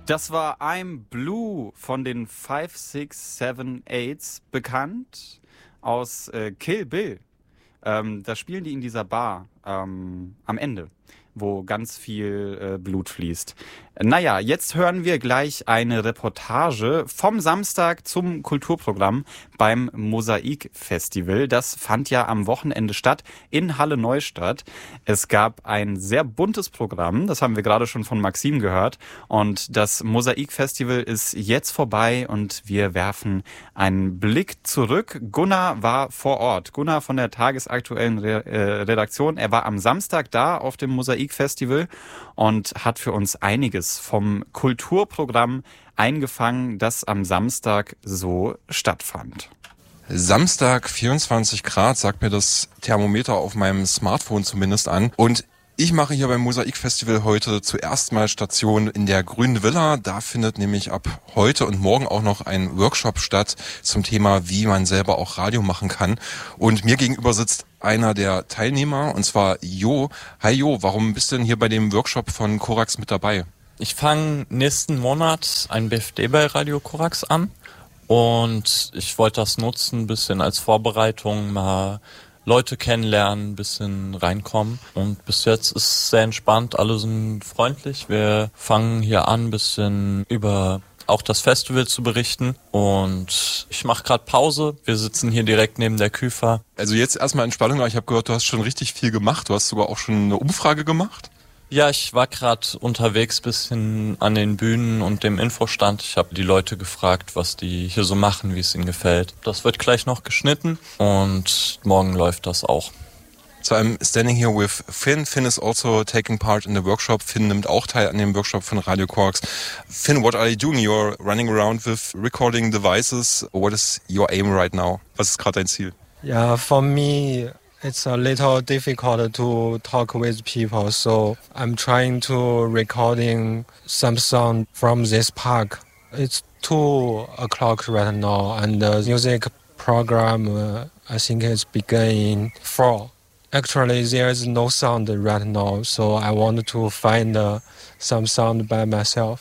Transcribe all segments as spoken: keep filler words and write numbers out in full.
Das war I'm Blue von den five six seven eights, bekannt aus äh, Kill Bill. Ähm, da spielen die in dieser Bar ähm, am Ende, wo ganz viel äh, Blut fließt. Naja, jetzt hören wir gleich eine Reportage vom Samstag zum Kulturprogramm beim Mosaik-Festival. Das fand ja am Wochenende statt in Halle-Neustadt. Es gab ein sehr buntes Programm, das haben wir gerade schon von Maxim gehört. Und das Mosaik-Festival ist jetzt vorbei und wir werfen einen Blick zurück. Gunnar war vor Ort. Gunnar von der tagesaktuellen Re- äh, Redaktion. Er war am Samstag da auf dem Mosaik-Festival und hat für uns einiges vom Kulturprogramm eingefangen, das am Samstag so stattfand. Samstag, vierundzwanzig Grad, sagt mir das Thermometer auf meinem Smartphone zumindest an. Und ich mache hier beim Mosaik-Festival heute zuerst mal Station in der Grünen Villa. Da findet nämlich ab heute und morgen auch noch ein Workshop statt zum Thema, wie man selber auch Radio machen kann. Und mir gegenüber sitzt einer der Teilnehmer, und zwar Jo. Hi Jo, warum bist du denn hier bei dem Workshop von Korax mit dabei? Ich fange nächsten Monat ein B F D bei Radio Korax an und ich wollte das nutzen, ein bisschen als Vorbereitung, mal Leute kennenlernen, ein bisschen reinkommen. Und bis jetzt ist es sehr entspannt, alle sind freundlich. Wir fangen hier an, ein bisschen über auch das Festival zu berichten. Und ich mache gerade Pause. Wir sitzen hier direkt neben der Küfer. Also jetzt erstmal Entspannung, aber ich habe gehört, du hast schon richtig viel gemacht. Du hast sogar auch schon eine Umfrage gemacht. Ja, ich war gerade unterwegs bisschen an den Bühnen und dem Infostand. Ich habe die Leute gefragt, was die hier so machen, wie es ihnen gefällt. Das wird gleich noch geschnitten und morgen läuft das auch. So I'm standing here with Finn. Finn is also taking part in the workshop. Finn nimmt auch teil an dem Workshop von Radio Korax. Finn, what are you doing? You're running around with recording devices. What is your aim right now? Was ist gerade dein Ziel? Yeah, for me, it's a little difficult to talk with people, so I'm trying to recording some sound from this park. It's two o'clock right now, and the music program, uh, I think it's beginning four. Actually, there is no sound right now, so I want to find uh, some sound by myself.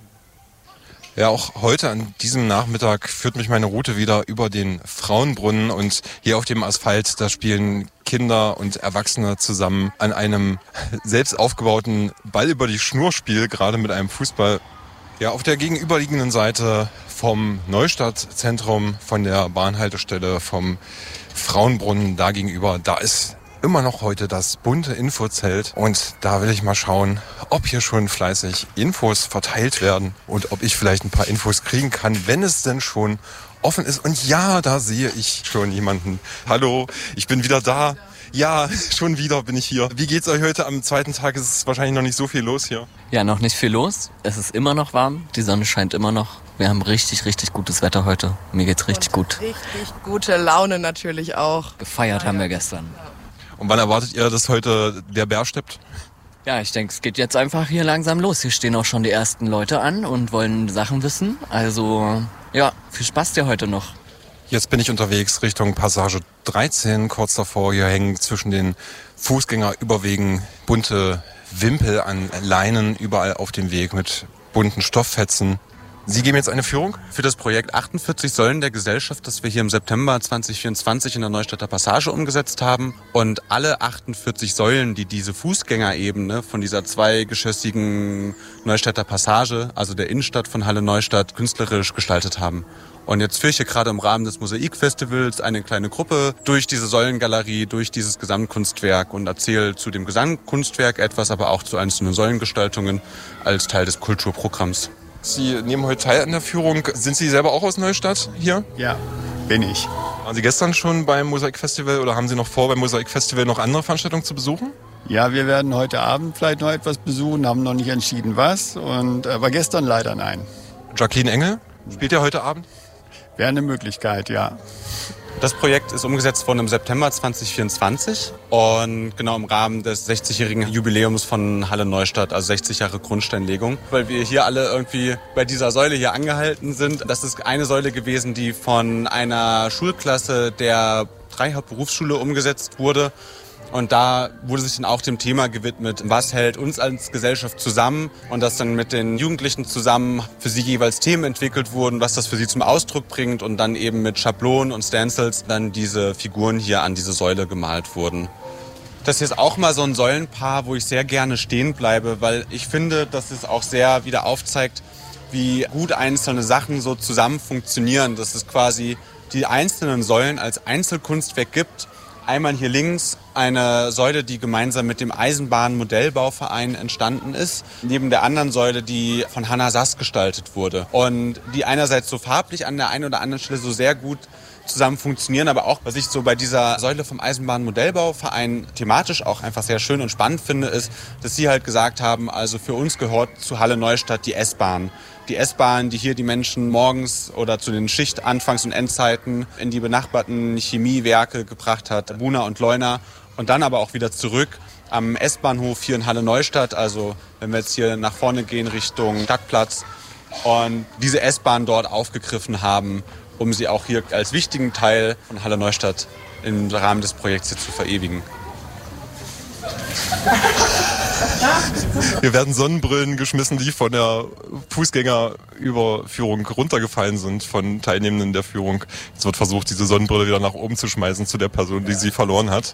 Ja, auch heute an diesem Nachmittag führt mich meine Route wieder über den Frauenbrunnen und hier auf dem Asphalt, da spielen Kinder und Erwachsene zusammen an einem selbst aufgebauten Ball über die Schnur Spiel, gerade mit einem Fußball. Ja, auf der gegenüberliegenden Seite vom Neustadtzentrum, von der Bahnhaltestelle vom Frauenbrunnen da gegenüber, da ist immer noch heute das bunte Infozelt und da will ich mal schauen, ob hier schon fleißig Infos verteilt werden und ob ich vielleicht ein paar Infos kriegen kann, wenn es denn schon offen ist. Und ja, da sehe ich schon jemanden. Hallo, ich bin wieder da. Ja, schon wieder bin ich hier. Wie geht's euch heute? Am zweiten Tag ist es wahrscheinlich noch nicht so viel los hier. Ja, noch nicht viel los. Es ist immer noch warm. Die Sonne scheint immer noch. Wir haben richtig, richtig gutes Wetter heute. Mir geht's richtig gut. Richtig gute Laune natürlich auch. Gefeiert haben wir gestern. Und wann erwartet ihr, dass heute der Bär steppt? Ja, ich denke, es geht jetzt einfach hier langsam los. Hier stehen auch schon die ersten Leute an und wollen Sachen wissen. Also, ja, viel Spaß dir heute noch. Jetzt bin ich unterwegs Richtung Passage dreizehn, kurz davor. Hier hängen zwischen den Fußgängerüberwegen bunte Wimpel an Leinen überall auf dem Weg mit bunten Stofffetzen. Sie geben jetzt eine Führung? Für das Projekt achtundvierzig Säulen der Gesellschaft, das wir hier im September zwanzig vierundzwanzig in der Neustadter Passage umgesetzt haben. Und alle achtundvierzig Säulen, die diese Fußgängerebene von dieser zweigeschossigen Neustadter Passage, also der Innenstadt von Halle-Neustadt, künstlerisch gestaltet haben. Und jetzt führe ich hier gerade im Rahmen des Mosaik-Festivals eine kleine Gruppe durch diese Säulengalerie, durch dieses Gesamtkunstwerk und erzähle zu dem Gesamtkunstwerk etwas, aber auch zu einzelnen Säulengestaltungen als Teil des Kulturprogramms. Sie nehmen heute teil an der Führung. Sind Sie selber auch aus Neustadt hier? Ja, bin ich. Waren Sie gestern schon beim Mosaik-Festival oder haben Sie noch vor, beim Mosaik-Festival noch andere Veranstaltungen zu besuchen? Ja, wir werden heute Abend vielleicht noch etwas besuchen, haben noch nicht entschieden was, und, aber gestern leider nein. Jacqueline Engel, spielt ihr heute Abend? Wäre eine Möglichkeit, ja. Das Projekt ist umgesetzt worden im September zwanzig vierundzwanzig und genau im Rahmen des sechzigjährigen Jubiläums von Halle-Neustadt, also sechzig Jahre Grundsteinlegung. Weil wir hier alle irgendwie bei dieser Säule hier angehalten sind. Das ist eine Säule gewesen, die von einer Schulklasse der Dreier Berufsschule umgesetzt wurde. Und da wurde sich dann auch dem Thema gewidmet, was hält uns als Gesellschaft zusammen und dass dann mit den Jugendlichen zusammen für sie jeweils Themen entwickelt wurden, was das für sie zum Ausdruck bringt und dann eben mit Schablonen und Stencils dann diese Figuren hier an diese Säule gemalt wurden. Das hier ist auch mal so ein Säulenpaar, wo ich sehr gerne stehen bleibe, weil ich finde, dass es auch sehr wieder aufzeigt, wie gut einzelne Sachen so zusammen funktionieren, dass es quasi die einzelnen Säulen als Einzelkunstwerk gibt. Einmal hier links eine Säule, die gemeinsam mit dem Eisenbahn-Modellbauverein entstanden ist, neben der anderen Säule, die von Hanna Sass gestaltet wurde. Und die einerseits so farblich an der einen oder anderen Stelle so sehr gut zusammen funktionieren, aber auch, was ich so bei dieser Säule vom Eisenbahn-Modellbauverein thematisch auch einfach sehr schön und spannend finde, ist, dass sie halt gesagt haben, also für uns gehört zu Halle Neustadt die S-Bahn. Die S-Bahn, die hier die Menschen morgens oder zu den Schichtanfangs- und Endzeiten in die benachbarten Chemiewerke gebracht hat, Buna und Leuna, und dann aber auch wieder zurück am S-Bahnhof hier in Halle Neustadt, also wenn wir jetzt hier nach vorne gehen Richtung Stadtplatz, und diese S-Bahn dort aufgegriffen haben, um sie auch hier als wichtigen Teil von Halle Neustadt im Rahmen des Projekts hier zu verewigen. Hier werden Sonnenbrillen geschmissen, die von der Fußgängerüberführung runtergefallen sind von Teilnehmenden der Führung. Jetzt wird versucht, diese Sonnenbrille wieder nach oben zu schmeißen zu der Person, die sie verloren hat.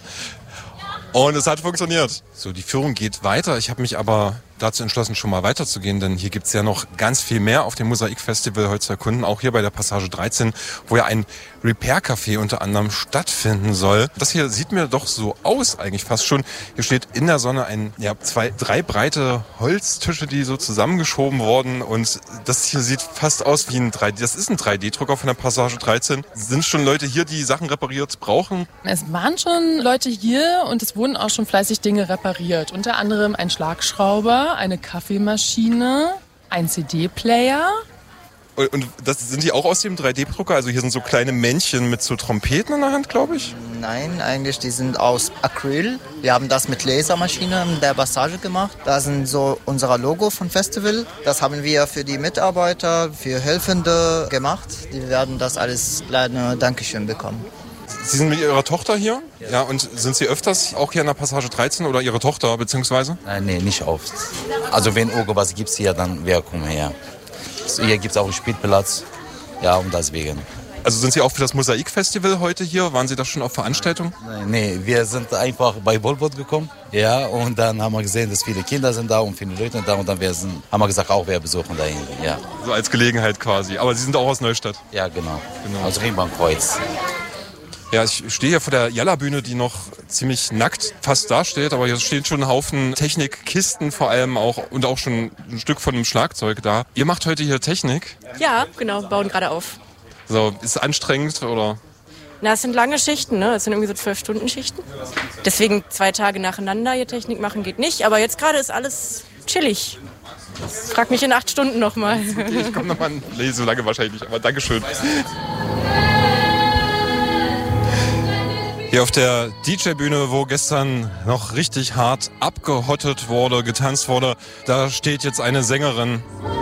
Und es hat funktioniert. So, die Führung geht weiter. Ich habe mich aber dazu entschlossen, schon mal weiterzugehen, denn hier gibt's ja noch ganz viel mehr auf dem Mosaik-Festival heute zu erkunden. Auch hier bei der Passage dreizehn, wo ja ein Repair-Café unter anderem stattfinden soll. Das hier sieht mir doch so aus eigentlich fast schon. Hier steht in der Sonne ein, ja, zwei, drei breite Holztische, die so zusammengeschoben wurden. Und das hier sieht fast aus wie ein drei D. Das ist ein drei D-Drucker von der Passage dreizehn. Sind schon Leute hier, die Sachen repariert brauchen? Es waren schon Leute hier und es wurden auch schon fleißig Dinge repariert. Unter anderem ein Schlagschrauber, eine Kaffeemaschine, ein C D-Player. Und das sind die auch aus dem drei D-Drucker? Also hier sind so kleine Männchen mit so Trompeten in der Hand, glaube ich? Nein, eigentlich die sind aus Acryl. Wir haben das mit Lasermaschine in der Passage gemacht. Da sind so unser Logo vom Festival. Das haben wir für die Mitarbeiter, für Helfende gemacht. Die werden das alles kleine Dankeschön bekommen. Sie sind mit Ihrer Tochter hier? Ja. Ja, und sind Sie öfters auch hier in der Passage dreizehn oder Ihre Tochter beziehungsweise? Nein, nee, nicht oft. Also wenn irgendwas gibt hier, dann wir kommen her. Hier gibt es auch einen Spielplatz, ja, und deswegen. Also sind Sie auch für das Mosaik-Festival heute hier? Waren Sie da schon auf Veranstaltungen? Nein, nee, wir sind einfach bei Volbot gekommen, ja, und dann haben wir gesehen, dass viele Kinder sind da und viele Leute sind da und dann wir sind, haben wir gesagt, auch wir besuchen dahin, ja. So als Gelegenheit quasi, aber Sie sind auch aus Neustadt? Ja, genau, genau. Aus Ringbankkreuz. Ja, ich stehe hier vor der Jalla-Bühne, die noch ziemlich nackt fast dasteht, aber hier stehen schon ein Haufen Technikkisten vor allem auch und auch schon ein Stück von einem Schlagzeug da. Ihr macht heute hier Technik? Ja, genau, bauen gerade auf. So, ist es anstrengend oder? Na, es sind lange Schichten, ne? Es sind irgendwie so zwölf Stunden Schichten. Deswegen zwei Tage nacheinander hier Technik machen geht nicht, aber jetzt gerade ist alles chillig. Frag mich in acht Stunden nochmal. Okay, ich komme nochmal, nee, so lange wahrscheinlich nicht, aber Dankeschön. Hier auf der D J-Bühne, wo gestern noch richtig hart abgehottet wurde, getanzt wurde, da steht jetzt eine Sängerin.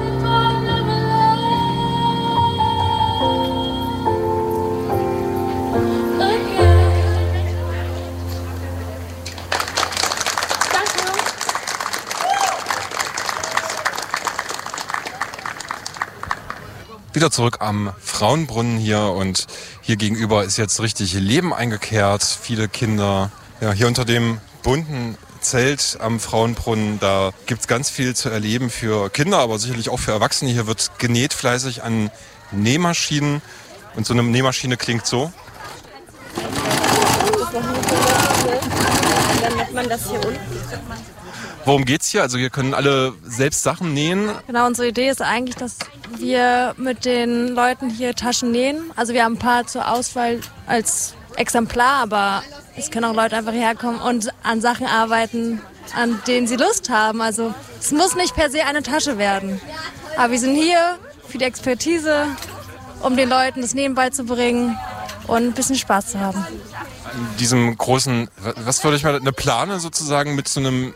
Wieder zurück am Frauenbrunnen hier und hier gegenüber ist jetzt richtig Leben eingekehrt. Viele Kinder, ja, hier unter dem bunten Zelt am Frauenbrunnen, da gibt's ganz viel zu erleben für Kinder, aber sicherlich auch für Erwachsene. Hier wird genäht fleißig an Nähmaschinen und so eine Nähmaschine klingt so. Dann macht man das hier unten. Worum geht's hier? Also hier können alle selbst Sachen nähen. Genau, unsere Idee ist eigentlich, dass wir mit den Leuten hier Taschen nähen. Also wir haben ein paar zur Auswahl als Exemplar, aber es können auch Leute einfach herkommen und an Sachen arbeiten, an denen sie Lust haben. Also es muss nicht per se eine Tasche werden. Aber wir sind hier für die Expertise, um den Leuten das Nähen beizubringen und ein bisschen Spaß zu haben. In diesem großen, was würde ich mal, eine Plane sozusagen mit so einem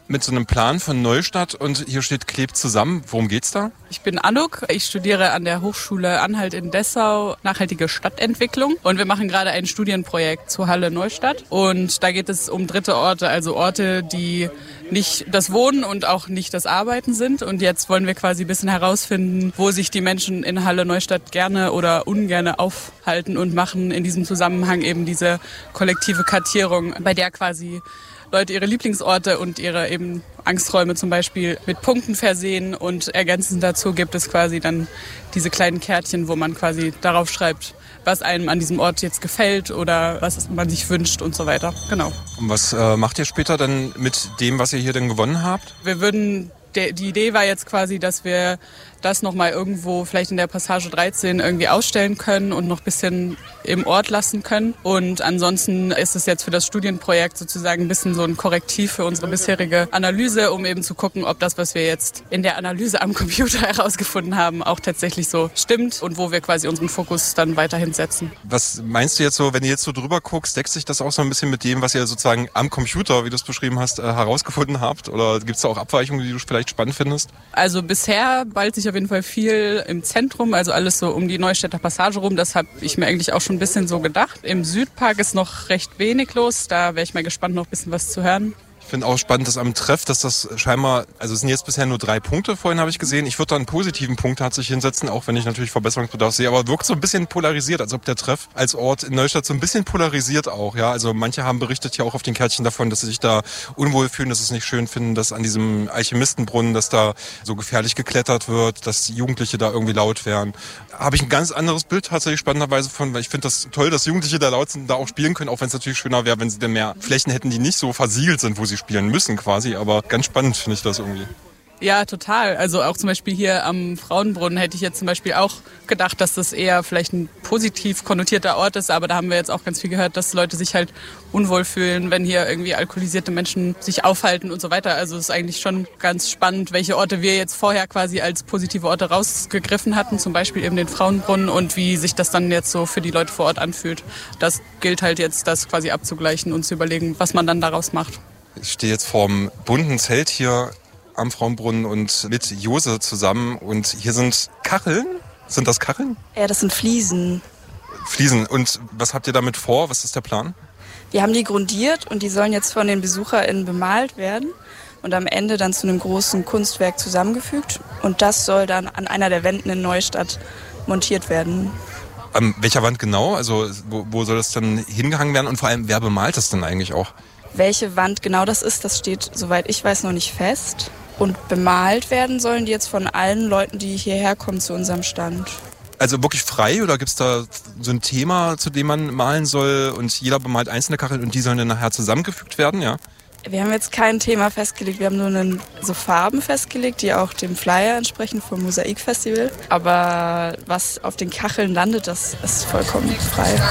mit so einem Plan von Neustadt und hier steht Klebt zusammen. Worum geht's da? Ich bin Anouk, ich studiere an der Hochschule Anhalt in Dessau nachhaltige Stadtentwicklung und wir machen gerade ein Studienprojekt zu Halle Neustadt und da geht es um dritte Orte, also Orte, die nicht das Wohnen und auch nicht das Arbeiten sind und jetzt wollen wir quasi ein bisschen herausfinden, wo sich die Menschen in Halle Neustadt gerne oder ungerne aufhalten und machen in diesem Zusammenhang eben diese kollektive Kartierung, bei der quasi Leute ihre Lieblingsorte und ihre eben Angsträume zum Beispiel mit Punkten versehen und ergänzend dazu gibt es quasi dann diese kleinen Kärtchen, wo man quasi darauf schreibt, was einem an diesem Ort jetzt gefällt oder was man sich wünscht und so weiter. Genau. Und was äh, macht ihr später dann mit dem, was ihr hier denn gewonnen habt? Wir würden, de, die Idee war jetzt quasi, dass wir das nochmal irgendwo vielleicht in der Passage dreizehn irgendwie ausstellen können und noch ein bisschen im Ort lassen können. Und ansonsten ist es jetzt für das Studienprojekt sozusagen ein bisschen so ein Korrektiv für unsere bisherige Analyse, um eben zu gucken, ob das, was wir jetzt in der Analyse am Computer herausgefunden haben, auch tatsächlich so stimmt und wo wir quasi unseren Fokus dann weiterhin setzen. Was meinst du jetzt so, wenn du jetzt so drüber guckst, deckt sich das auch so ein bisschen mit dem, was ihr sozusagen am Computer, wie du es beschrieben hast, herausgefunden habt? Oder gibt es da auch Abweichungen, die du vielleicht spannend findest? Also bisher ballt sich auf jeden Fall viel im Zentrum, also alles so um die Neustädter Passage rum. Das habe ich mir eigentlich auch schon ein bisschen so gedacht. Im Südpark ist noch recht wenig los. Da wäre ich mal gespannt, noch ein bisschen was zu hören. Ich finde auch spannend, dass am Treff, dass das scheinbar, also es sind jetzt bisher nur drei Punkte, vorhin habe ich gesehen. Ich würde da einen positiven Punkt tatsächlich hinsetzen, auch wenn ich natürlich Verbesserungsbedarf sehe, aber wirkt so ein bisschen polarisiert, als ob der Treff als Ort in Neustadt so ein bisschen polarisiert auch, ja. Also manche haben berichtet ja auch auf den Kärtchen davon, dass sie sich da unwohl fühlen, dass sie es nicht schön finden, dass an diesem Alchemistenbrunnen, dass da so gefährlich geklettert wird, dass Jugendliche da irgendwie laut werden. Habe ich ein ganz anderes Bild tatsächlich spannenderweise von, weil ich finde das toll, dass Jugendliche da laut sind, da auch spielen können, auch wenn es natürlich schöner wäre, wenn sie dann mehr Flächen hätten, die nicht so versiegelt sind, wo sie spielen müssen quasi, aber ganz spannend finde ich das irgendwie. Ja, total. Also auch zum Beispiel hier am Frauenbrunnen hätte ich jetzt zum Beispiel auch gedacht, dass das eher vielleicht ein positiv konnotierter Ort ist, aber da haben wir jetzt auch ganz viel gehört, dass Leute sich halt unwohl fühlen, wenn hier irgendwie alkoholisierte Menschen sich aufhalten und so weiter. Also es ist eigentlich schon ganz spannend, welche Orte wir jetzt vorher quasi als positive Orte rausgegriffen hatten, zum Beispiel eben den Frauenbrunnen und wie sich das dann jetzt so für die Leute vor Ort anfühlt. Das gilt halt jetzt, das quasi abzugleichen und zu überlegen, was man dann daraus macht. Ich stehe jetzt vorm bunten Zelt hier am Frauenbrunnen und mit Jose zusammen und hier sind Kacheln. Sind das Kacheln? Ja, das sind Fliesen. Fliesen. Und was habt ihr damit vor? Was ist der Plan? Wir haben die grundiert und die sollen jetzt von den BesucherInnen bemalt werden und am Ende dann zu einem großen Kunstwerk zusammengefügt. Und das soll dann an einer der Wänden in Neustadt montiert werden. An welcher Wand genau? Also wo, wo soll das dann hingehangen werden? Und vor allem, wer bemalt das denn eigentlich auch? Welche Wand genau das ist, das steht, soweit ich weiß, noch nicht fest. Und bemalt werden sollen die jetzt von allen Leuten, die hierher kommen zu unserem Stand. Also wirklich frei oder gibt es da so ein Thema, zu dem man malen soll und jeder bemalt einzelne Kacheln und die sollen dann nachher zusammengefügt werden, ja? Wir haben jetzt kein Thema festgelegt, wir haben nur einen, so Farben festgelegt, die auch dem Flyer entsprechen vom Mosaikfestival. Aber was auf den Kacheln landet, das ist vollkommen frei.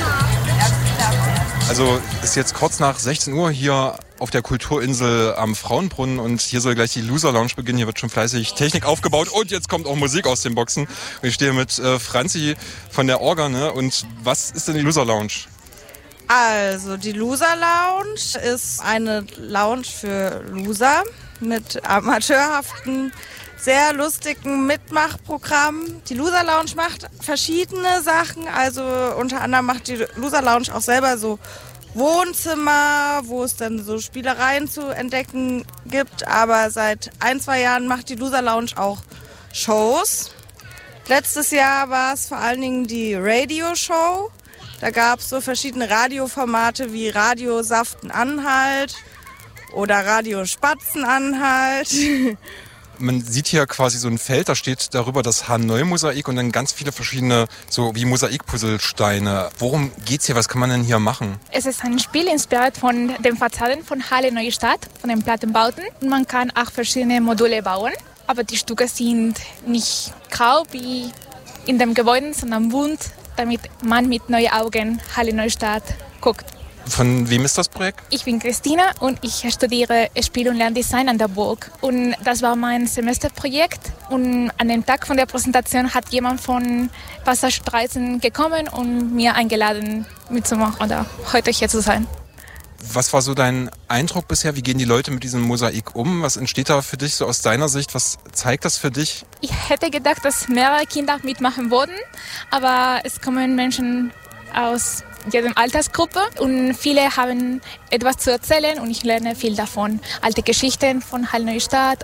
Also ist jetzt kurz nach sechzehn Uhr hier auf der Kulturinsel am Frauenbrunnen und hier soll gleich die Loser Lounge beginnen. Hier wird schon fleißig Technik aufgebaut und jetzt kommt auch Musik aus den Boxen. Und ich stehe mit äh, Franzi von der Orga, ne? Und was ist denn die Loser Lounge? Also die Loser Lounge ist eine Lounge für Loser mit amateurhaften, sehr lustigen Mitmachprogrammen. Die Loser Lounge macht verschiedene Sachen, also unter anderem macht die Loser Lounge auch selber so Wohnzimmer, wo es dann so Spielereien zu entdecken gibt, aber seit ein, zwei Jahren macht die Loser Lounge auch Shows. Letztes Jahr war es vor allen Dingen die Radio-Show. Da gab es so verschiedene Radioformate wie Radio Saften-Anhalt oder Radio Spatzen-Anhalt. Man sieht hier quasi so ein Feld, da steht darüber das Hanoi-Mosaik und dann ganz viele verschiedene, so wie Mosaikpuzzlesteine. Worum geht's hier? Was kann man denn hier machen? Es ist ein Spiel inspiriert von den Fassaden von Halle Neustadt, von den Plattenbauten. Und man kann auch verschiedene Module bauen, aber die Stücke sind nicht grau wie in dem Gebäude, sondern bunt, damit man mit neuen Augen Halle Neustadt guckt. Von wem ist das Projekt? Ich bin Christina und ich studiere Spiel- und Lerndesign an der Burg. Und das war mein Semesterprojekt. Und an dem Tag von der Präsentation hat jemand von Passage dreizehn gekommen und mir eingeladen mitzumachen oder heute hier zu sein. Was war so dein Eindruck bisher? Wie gehen die Leute mit diesem Mosaik um? Was entsteht da für dich so aus deiner Sicht? Was zeigt das für dich? Ich hätte gedacht, dass mehrere Kinder mitmachen würden, aber es kommen Menschen aus jeder Altersgruppe und viele haben etwas zu erzählen und ich lerne viel davon. Alte Geschichten von Halle Neustadt.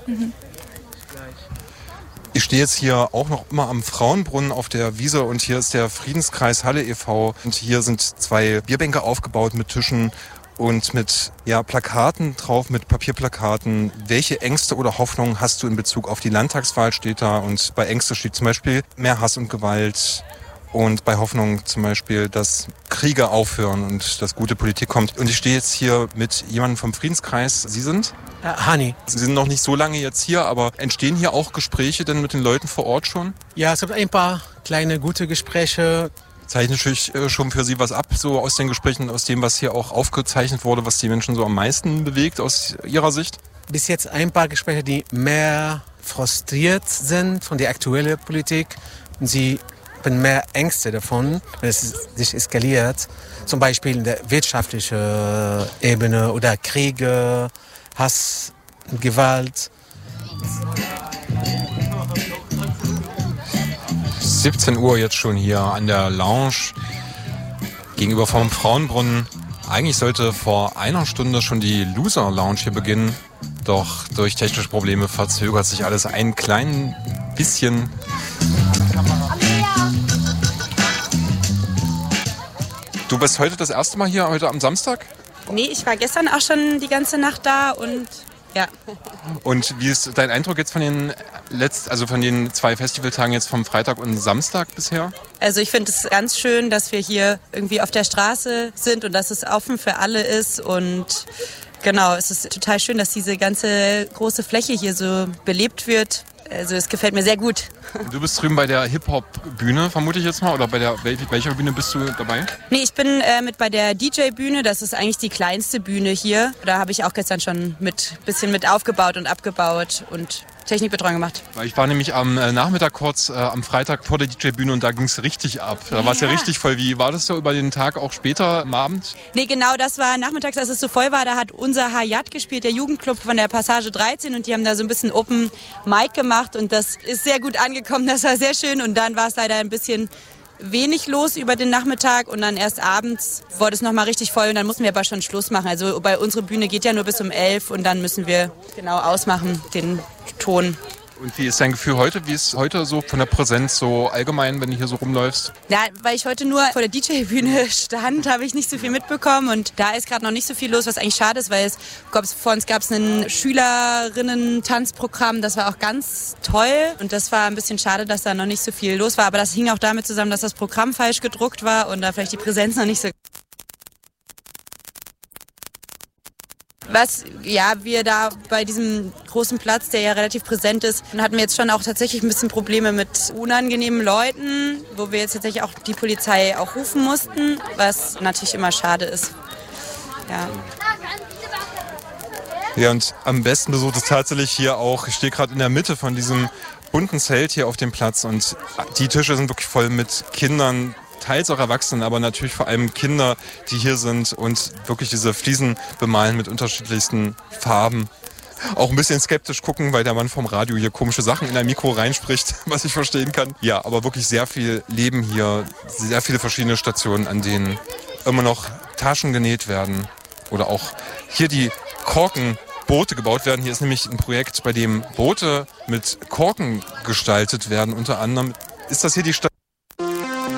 Ich stehe jetzt hier auch noch immer am Frauenbrunnen auf der Wiese und hier ist der Friedenskreis Halle e V und hier sind zwei Bierbänke aufgebaut mit Tischen und mit ja, Plakaten drauf, mit Papierplakaten. Welche Ängste oder Hoffnungen hast du in Bezug auf die Landtagswahl, steht da, und bei Ängste steht zum Beispiel mehr Hass und Gewalt. Und bei Hoffnung zum Beispiel, dass Kriege aufhören und dass gute Politik kommt. Und ich stehe jetzt hier mit jemandem vom Friedenskreis. Sie sind? Uh, Hani. Sie sind noch nicht so lange jetzt hier, aber entstehen hier auch Gespräche denn mit den Leuten vor Ort schon? Ja, es gibt ein paar kleine, gute Gespräche. Zeichnet sich schon für Sie was ab, so aus den Gesprächen, aus dem, was hier auch aufgezeichnet wurde, was die Menschen so am meisten bewegt aus Ihrer Sicht? Bis jetzt ein paar Gespräche, die mehr frustriert sind von der aktuellen Politik. Sie haben mehr Ängste davon, wenn es sich eskaliert. Zum Beispiel in der wirtschaftlichen Ebene oder Kriege, Hass, Gewalt. siebzehn Uhr jetzt schon hier an der Lounge gegenüber vom Frauenbrunnen. Eigentlich sollte vor einer Stunde schon die Loser Lounge hier beginnen. Doch durch technische Probleme verzögert sich alles ein klein bisschen. Du bist heute das erste Mal hier, heute am Samstag? Nee, ich war gestern auch schon die ganze Nacht da und ja. Und wie ist dein Eindruck jetzt von den letzt, also von den zwei Festivaltagen jetzt vom Freitag und Samstag bisher? Also ich finde es ganz schön, dass wir hier irgendwie auf der Straße sind und dass es offen für alle ist und genau, es ist total schön, dass diese ganze große Fläche hier so belebt wird. Also es gefällt mir sehr gut. Du bist drüben bei der Hip-Hop-Bühne, vermute ich jetzt mal, oder bei der welcher Bühne bist du dabei? Nee, ich bin äh, mit bei der D J-Bühne, das ist eigentlich die kleinste Bühne hier. Da habe ich auch gestern schon mit bisschen mit aufgebaut und abgebaut und Technikbetreuung gemacht. Ich war nämlich am Nachmittag kurz äh, am Freitag vor der D J-Bühne und da ging es richtig ab. Da war es ja. ja richtig voll. Wie war das so über den Tag auch später am Abend? Nee, genau, das war nachmittags, als es so voll war. Da hat unser Hayat gespielt, der Jugendclub von der Passage dreizehn, und die haben da so ein bisschen Open Mic gemacht und das ist sehr gut angekommen. Das war sehr schön und dann war es leider ein bisschen wenig los über den Nachmittag und dann erst abends wurde es nochmal richtig voll und dann mussten wir aber schon Schluss machen. Also bei unserer Bühne geht ja nur bis um elf und dann müssen wir genau ausmachen, den Ton. Und wie ist dein Gefühl heute? Wie ist heute so von der Präsenz so allgemein, wenn du hier so rumläufst? Ja, weil ich heute nur vor der D J-Bühne stand, habe ich nicht so viel mitbekommen und da ist gerade noch nicht so viel los, was eigentlich schade ist, weil es vor uns gab es ein Schülerinnen-Tanzprogramm, das war auch ganz toll und das war ein bisschen schade, dass da noch nicht so viel los war, aber das hing auch damit zusammen, dass das Programm falsch gedruckt war und da vielleicht die Präsenz noch nicht so... Was ja, wir da bei diesem großen Platz, der ja relativ präsent ist, hatten wir jetzt schon auch tatsächlich ein bisschen Probleme mit unangenehmen Leuten, wo wir jetzt tatsächlich auch die Polizei auch rufen mussten, was natürlich immer schade ist. Ja. Ja, und am besten besucht es tatsächlich hier auch, ich stehe gerade in der Mitte von diesem bunten Zelt hier auf dem Platz und die Tische sind wirklich voll mit Kindern, teils auch Erwachsenen, aber natürlich vor allem Kinder, die hier sind und wirklich diese Fliesen bemalen mit unterschiedlichsten Farben. Auch ein bisschen skeptisch gucken, weil der Mann vom Radio hier komische Sachen in ein Mikro reinspricht, was ich verstehen kann. Ja, aber wirklich sehr viel Leben hier, sehr viele verschiedene Stationen, an denen immer noch Taschen genäht werden oder auch hier die Korkenboote gebaut werden. Hier ist nämlich ein Projekt, bei dem Boote mit Korken gestaltet werden. Unter anderem ist das hier die Stadt